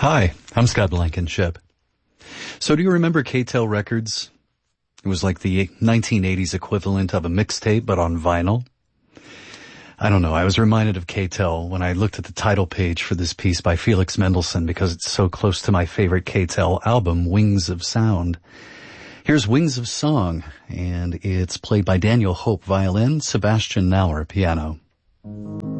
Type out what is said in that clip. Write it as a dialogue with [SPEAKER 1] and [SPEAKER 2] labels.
[SPEAKER 1] Hi, I'm Scott Blankenship. So do you remember K-Tel Records? It was like the 1980s equivalent of a mixtape, but on vinyl. I don't know, I was reminded of K-Tel when I looked at the title page for this piece by Felix Mendelssohn because it's so close to my favorite K-Tel album, Wings of Sound. Here's Wings of Song, and it's played by Daniel Hope, violin, Sebastian Nauer, piano.